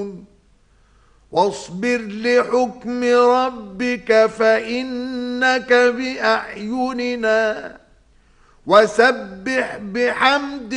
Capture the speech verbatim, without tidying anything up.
يعملون واصبر لحكم ربك فإنك بأعيننا وسبح بحمد